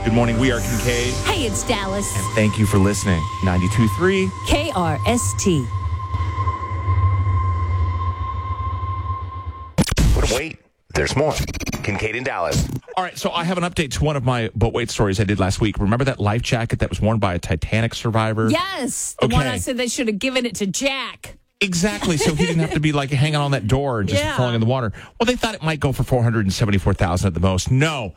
Good morning. We are Kincaid. Hey, it's Dallas. And thank you for listening. 92.3 KRST. But wait, there's more. Kincaid and Dallas. All right, so I have an update to one of my boat wait stories I did last week. Remember that life jacket that was worn by a Titanic survivor? Yes. The one I said they should have given it to Jack. Exactly, so he didn't have to be like hanging on that door and just falling in the water. Well, they thought it might go for $474,000 at the most. No,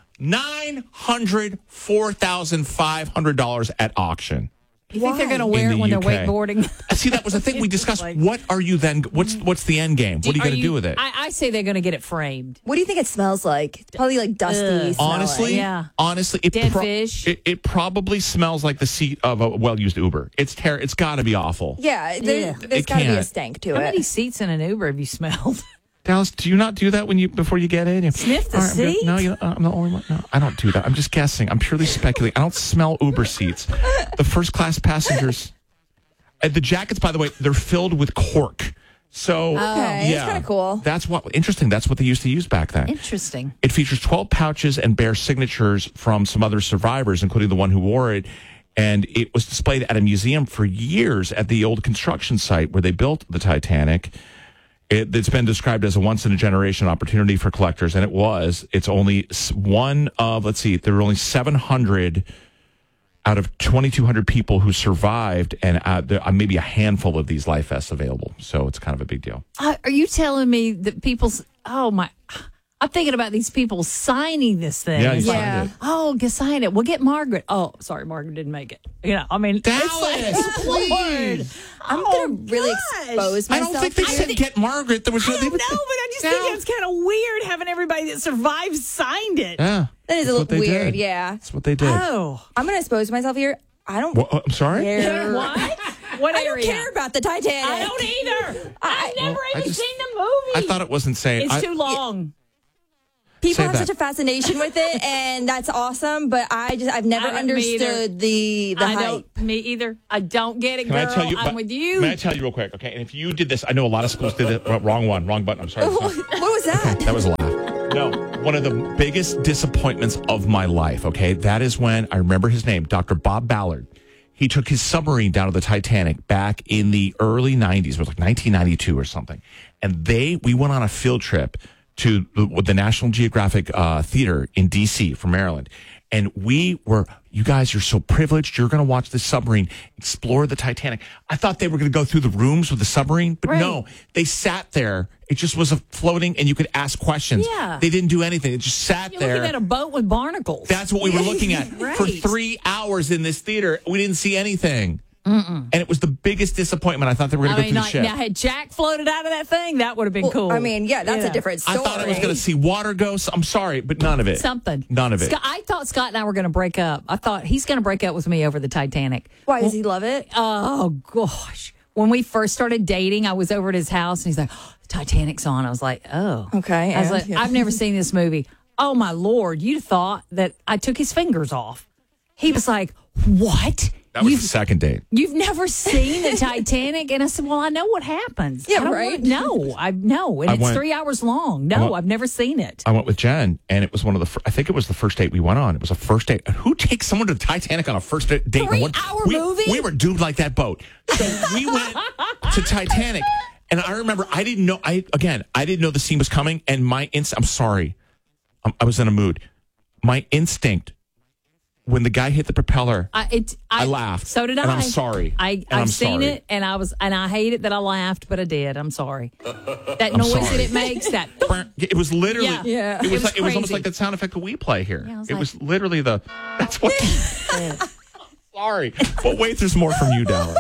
$904,500 at auction. You think they're going to wear it when they're wakeboarding? See, that was the thing we discussed. What are you then? What's the end game? What are you going to do with it? I say they're going to get it framed. What do you think it smells like? Probably like dusty. Honestly, dead fish. It probably smells like the seat of a well-used Uber. It's got to be awful. Yeah, there's got to be a stank to it. How many seats in an Uber have you smelled? Dallas, do you not do that before you get in? You sniff the seat? No, I'm the only one. No, I don't do that. I'm just guessing. I'm purely speculating. I don't smell Uber seats. The first class passengers. And the jackets, by the way, they're filled with cork. So, that's kind of cool. Interesting. That's what they used to use back then. Interesting. It features 12 pouches and bears signatures from some other survivors, including the one who wore it. And it was displayed at a museum for years at the old construction site where they built the Titanic. It's been described as a once-in-a-generation opportunity for collectors, and it was. It's only one of, there were only 700 out of 2,200 people who survived, and there are maybe a handful of these life vests available. So it's kind of a big deal. Are you telling me that I'm thinking about these people signing this thing. Yeah, signed it. Oh, sign it. We'll get Margaret. Oh, sorry, Margaret didn't make it. Dallas, Lord. I'm going to really expose myself. I don't think they said get Margaret. There was I don't know, but I just think it's kind of weird having everybody that survived signed it. Yeah. That is a little weird, yeah. That's what they did. Oh. I'm going to expose myself here. I don't I'm sorry? care. What? What I don't care about the Titanic. I don't either. I've never even seen the movie. I thought it wasn't saying. It's too long. People have such a fascination with it, and that's awesome. But I've never understood the hype. Me either. I don't get it, Can girl. I tell you, I'm with you. May I tell you real quick? Okay, and if you did this, I know a lot of schools did it. Wrong button. I'm sorry. What was that? That was a laugh. No, one of the biggest disappointments of my life. Okay, that is when I remember his name, Dr. Bob Ballard. He took his submarine down to the Titanic back in the early 90s. It was like 1992 or something, and we went on a field trip to the National Geographic Theater in D.C. from Maryland. And we were, you guys, you're so privileged. You're going to watch the submarine explore the Titanic. I thought they were going to go through the rooms with the submarine, but no, they sat there. It just was floating, and you could ask questions. Yeah. They didn't do anything. It just sat You're there. looking at a boat with barnacles. That's what we were looking at. Right. For 3 hours in this theater. We didn't see anything. And it was the biggest disappointment. I thought they were going to go through the ship. Now, had Jack floated out of that thing, that would have been cool. I mean, that's a different story. I thought I was going to see water ghosts. I'm sorry, but none of it. None of it. I thought Scott and I were going to break up. I thought he's going to break up with me over the Titanic. Why? Does he love it? Oh, gosh. When we first started dating, I was over at his house, and he's like, the Titanic's on. I was like, oh. Okay. I was like, I've never seen this movie. Oh, my Lord. You'd have thought that I took his fingers off. He was like, what? That was the second date. You've never seen the Titanic? And I said, well, I know what happens. Yeah, I don't right? know. And it's 3 hours long. No, I've never seen it. I went with Jen, and it was one of the I think it was the first date we went on. It was a first date. Who takes someone to the Titanic on a first date? 3-hour movie? We were doomed like that boat. So we went to Titanic, and I remember I didn't know the scene was coming, and I'm sorry. I was in a mood. My instinct, when the guy hit the propeller, I laughed. So did I. And I'm sorry. I've seen it, and I hate it that I laughed, but I did. I'm sorry. That noise that it makes, that it was literally, Yeah. It was It was almost crazy. like that sound effect that we play here. Yeah, it was literally that's what. Sorry, but wait, there's more from you, Dallas.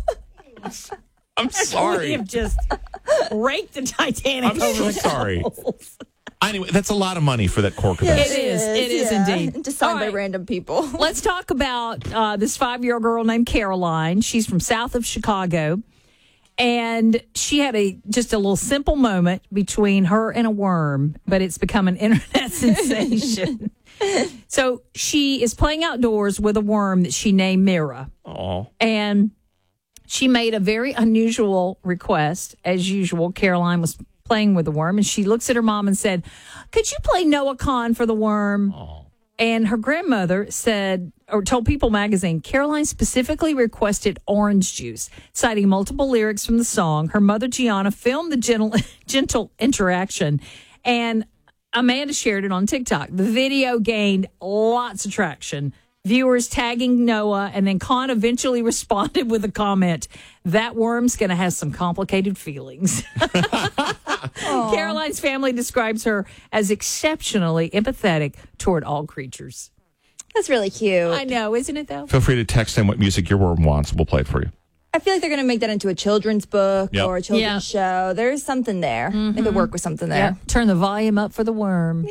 I'm we sorry. have just raked the Titanic I'm over so the sorry. coals. Anyway, that's a lot of money for that cork event. It is indeed. Just signed All by right. random people. Let's talk about this 5-year-old girl named Caroline. She's from south of Chicago. And she had just a little simple moment between her and a worm, but it's become an internet sensation. So she is playing outdoors with a worm that she named Mira. Oh. And she made a very unusual request. As usual, Caroline was playing with the worm, and she looks at her mom and said, could you play Noah Khan for the worm? Oh. And her grandmother said, or told People magazine, Caroline specifically requested orange juice, citing multiple lyrics from the song. Her mother, Gianna, filmed the gentle interaction, and Amanda shared it on TikTok. The video gained lots of traction. Viewers tagging Noah, and then Khan eventually responded with a comment, that worm's going to have some complicated feelings. Caroline's family describes her as exceptionally empathetic toward all creatures. That's really cute. I know, isn't it, though? Feel free to text in what music your worm wants. We'll play it for you. I feel like they're going to make that into a children's book or a children's show. There's something there. They could work with something there. Yeah. Turn the volume up for the worm.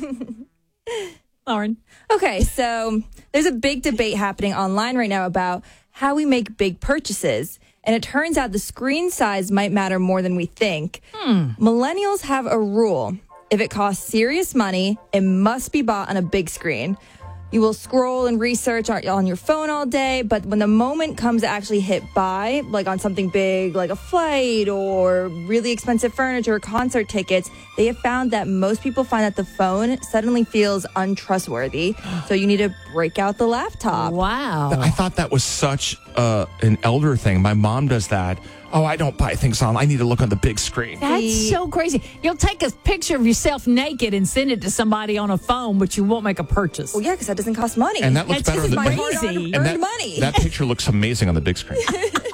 Lauren. Okay, so there's a big debate happening online right now about how we make big purchases. And it turns out the screen size might matter more than we think. Millennials have a rule. If it costs serious money, it must be bought on a big screen. You will scroll and research on your phone all day, but when the moment comes to actually hit buy, like on something big, like a flight or really expensive furniture or concert tickets, they have found that most people find that the phone suddenly feels untrustworthy. So you need to break out the laptop. Wow. I thought that was such an elder thing. My mom does that. Oh, I don't buy things on. I need to look on the big screen. That's so crazy. You'll take a picture of yourself naked and send it to somebody on a phone, but you won't make a purchase. Well, yeah, because that doesn't cost money. And that looks better on the big screen. screen. Money. That picture looks amazing on the big screen.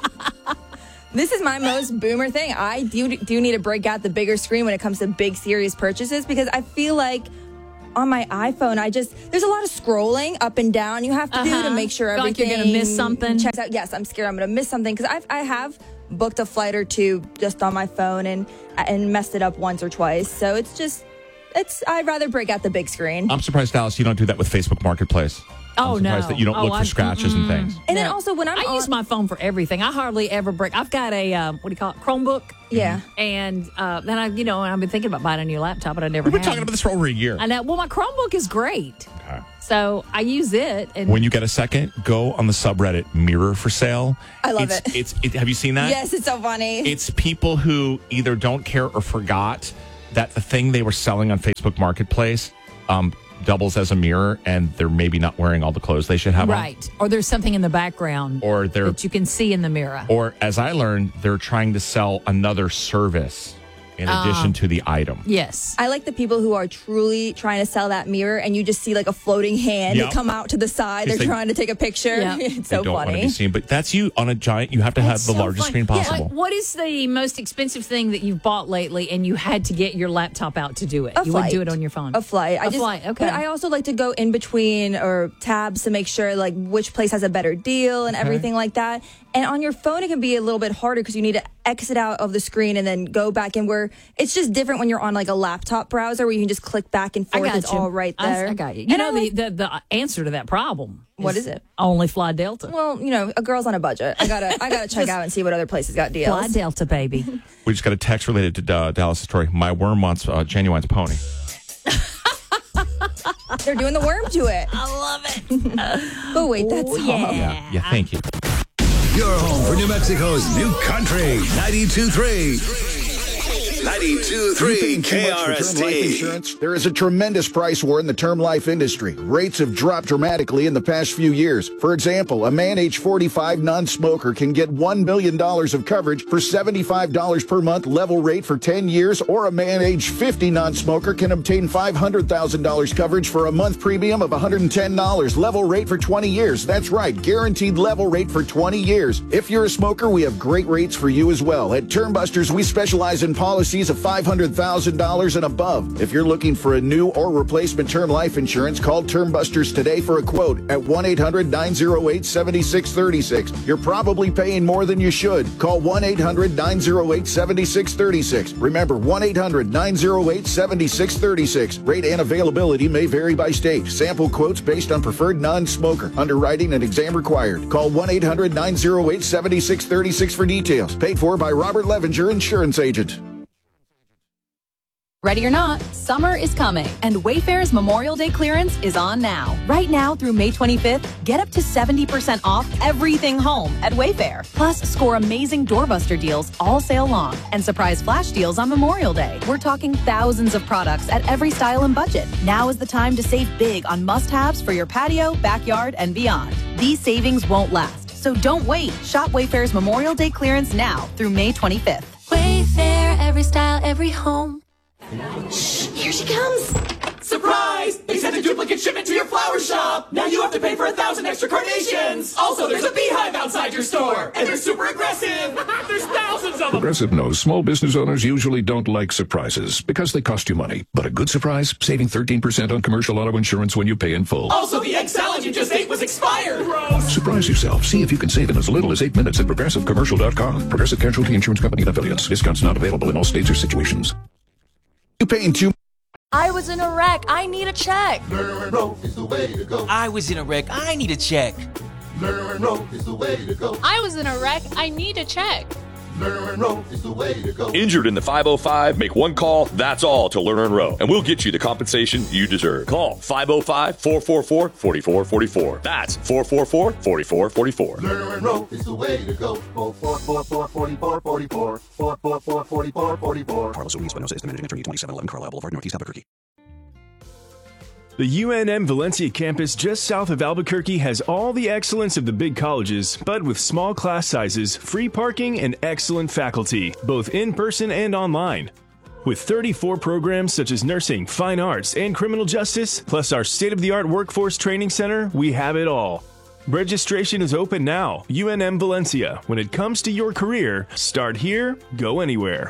This is my most boomer thing. I do need to break out the bigger screen when it comes to big, serious purchases, because I feel like on my iPhone, there's a lot of scrolling up and down you have to do to make sure everything. Like you're going to miss something. Checks out. Yes, I'm scared I'm going to miss something, because I have booked a flight or two just on my phone and messed it up once or twice. So I'd rather break out the big screen. I'm surprised, Dallas, you don't do that with Facebook Marketplace. Oh, I'm surprised that you don't look for scratches and things. And then also when I use my phone for everything. I hardly ever break. I've got a Chromebook. Yeah. And then I've been thinking about buying a new laptop, but I never have. We've been talking about this for over a year. I know. Well, my Chromebook is great. Okay. So I use it. And when you get a second, go on the subreddit Mirror for Sale. I love it. Have you seen that? Yes, it's so funny. It's people who either don't care or forgot that the thing they were selling on Facebook Marketplace doubles as a mirror, and they're maybe not wearing all the clothes they should have on. Right. Or there's something in the background that you can see in the mirror. Or, as I learned, they're trying to sell another service in addition to the item. Yes. I like the people who are truly trying to sell that mirror, and you just see like a floating hand come out to the side. They're trying to take a picture. Yep. It's so they don't funny. want to be seen, but that's you on a giant. You have to have the largest screen possible. Yeah, like, what is the most expensive thing that you've bought lately, and you had to get your laptop out to do it? You wouldn't do it on your phone. A flight. Flight. Okay. But I also like to go in between or tabs to make sure like which place has a better deal and everything like that. And on your phone, it can be a little bit harder because you need to exit out of the screen and then go back in, where it's just different when you're on like a laptop browser where you can just click back and forth. It's all right there. I got you. You know the answer to that problem. What is it? Only Fly Delta. Well, a girl's on a budget. I gotta check out and see what other places got deals. Fly Delta, baby. We just got a text related to Dallas' story. My worm wants Genuine's pony. They're doing the worm to it. I love it. Oh wait, that's all. Yeah. Thank you. Your home for New Mexico's new country, 92.3. 92.3 KRST. There is a tremendous price war in the term life industry. Rates have dropped dramatically in the past few years. For example, a man age 45 non-smoker can get $1 million of coverage for $75 per month level rate for 10 years, or a man age 50 non-smoker can obtain $500,000 coverage for a month premium of $110 level rate for 20 years. That's right, guaranteed level rate for 20 years. If you're a smoker, we have great rates for you as well. At Termbusters, we specialize in policies of $500,000 and above. If you're looking for a new or replacement term life insurance, call Termbusters today for a quote at 1-800-908-7636. You're probably paying more than you should. Call 1-800-908-7636. Remember, 1-800-908-7636. Rate and availability may vary by state. Sample quotes based on preferred non-smoker. Underwriting and exam required. Call 1-800-908-7636 for details. Paid for by Robert Levinger, Insurance Agent. Ready or not, summer is coming, and Wayfair's Memorial Day clearance is on now. Right now through May 25th, get up to 70% off everything home at Wayfair. Plus, score amazing doorbuster deals all sale long and surprise flash deals on Memorial Day. We're talking thousands of products at every style and budget. Now is the time to save big on must-haves for your patio, backyard, and beyond. These savings won't last, so don't wait. Shop Wayfair's Memorial Day clearance now through May 25th. Wayfair, every style, every home. Shh, here she comes. Surprise! They sent a duplicate shipment to your flower shop. Now you have to pay for 1,000 extra carnations. Also, there's a beehive outside your store, and they're super aggressive. There's thousands of them. Progressive knows small business owners usually don't like surprises because they cost you money. But a good surprise, saving 13% on commercial auto insurance when you pay in full. Also, the egg salad you just ate was expired. Gross. Surprise yourself. See if you can save in as little as 8 minutes at ProgressiveCommercial.com. Progressive Casualty Insurance Company and Affiliates. Discounts not available in all states or situations. You paying too? I was in a wreck. I need a check. Learn and roll is the way to go. I was in a wreck. I need a check. Learn and roll is the way to go. I was in a wreck. I need a check. Learn and roll is the way to go. Injured in the 505? Make one call, that's all, to Learn and Row, and we'll get you the compensation you deserve. Call 505-444-4444. That's 444-4444. Learn and roll is the way to go. 444-4444. 444-4444. Carlos Ruiz Espinosa is the managing attorney, 2711 Carlisle Boulevard, Northeast Albuquerque. The UNM Valencia campus just south of Albuquerque has all the excellence of the big colleges, but with small class sizes, free parking, and excellent faculty, both in person and online. With 34 programs such as nursing, fine arts, and criminal justice, plus our state-of-the-art workforce training center, we have it all. Registration is open now. UNM Valencia. When it comes to your career, start here, go anywhere.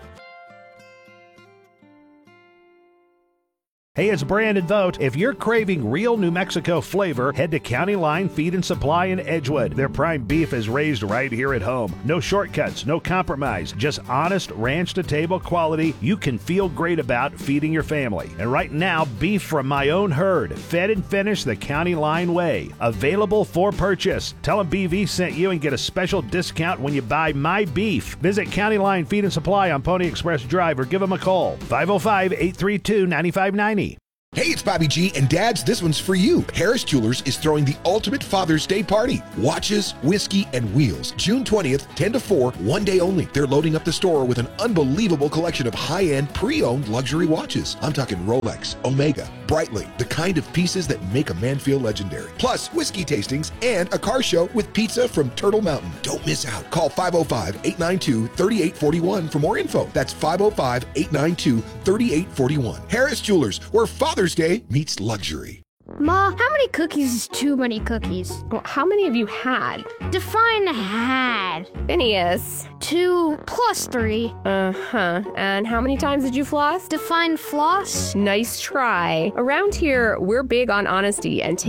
Hey, it's Brandon Vogt. If you're craving real New Mexico flavor, head to County Line Feed and Supply in Edgewood. Their prime beef is raised right here at home. No shortcuts, no compromise, just honest ranch-to-table quality you can feel great about feeding your family. And right now, beef from my own herd, fed and finished the County Line way. Available for purchase. Tell them BV sent you and get a special discount when you buy my beef. Visit County Line Feed and Supply on Pony Express Drive or give them a call. 505-832-9590. Hey, it's Bobby G, and Dads, this one's for you. Harris Jewelers is throwing the ultimate Father's Day party. Watches, whiskey, and wheels. June 20th, 10 to 4, one day only. They're loading up the store with an unbelievable collection of high-end, pre-owned luxury watches. I'm talking Rolex, Omega, Breitling, the kind of pieces that make a man feel legendary. Plus, whiskey tastings and a car show with pizza from Turtle Mountain. Don't miss out. Call 505-892-3841 for more info. That's 505-892-3841. Harris Jewelers, where Father's Day meets luxury. Ma, how many cookies is too many cookies? Well, how many have you had? Define had. Phineas. 2 plus 3. Uh-huh. And how many times did you floss? Define floss. Nice try. Around here, we're big on honesty and